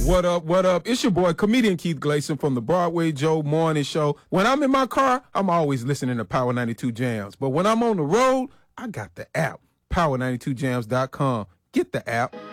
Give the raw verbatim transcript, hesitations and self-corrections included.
What up, what up? It's your boy, comedian Keith Gleason from the Broadway Joe Morning Show. When I'm in my car, I'm always listening to Power ninety-two Jams. But when I'm on the road, I got the app, power ninety-two jams dot com. Get the app.